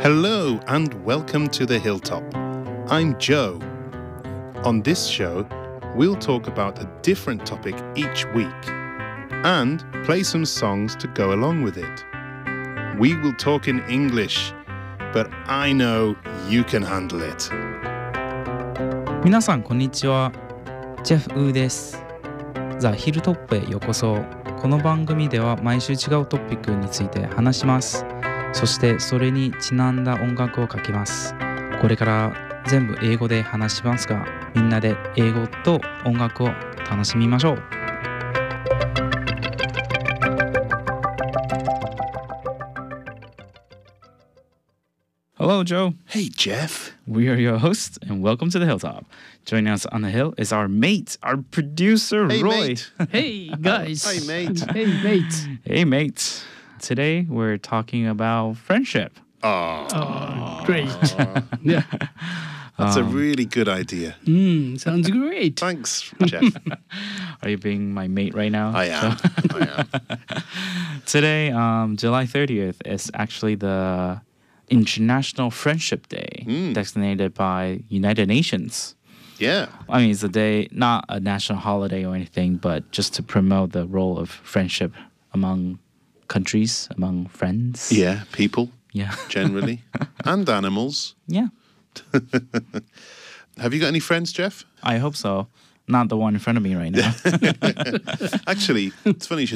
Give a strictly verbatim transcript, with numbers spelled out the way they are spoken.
Hello and welcome to the Hilltop. I'm Joe. On this show, we'll talk about a different topic each week and play some songs to go along with it. We will talk in English, but I know you can handle it. 皆さんこんにちは。ジェフ・ウーです。ザ・ヒルトップへようこそ。この番組では毎週違うトピックについて話します。そしてそれにちなんだ音楽をかけます。これから全部英語で話しますが、みんなで英語と音楽を楽しみましょう。Hello, Joe. Hey, Jeff. We are your hosts, and welcome to the Hilltop. Joining us on the hill is our mate, our producer, Hey, Roy. mate. Hey guys. Hey, mate. Hey mate. Hey, mate. Today we're talking about friendship. Oh, Oh, great. Yeah. that's a Um, really good idea. Mm, sounds great. Thanks, Jeff. Are you being my mate right now? I am. I am. Today, um, July thirtieth, is actually the International Friendship Day, Mm. designated by United Nations. Yeah. I mean, it's a day, not a national holiday or anything, but just to promote the role of friendship among countries, among friends. Yeah, people, Yeah. generally. And animals. Yeah. Have you got any friends, Jeff? I hope so. Not the one in front of me right now. Actually, it's funny you should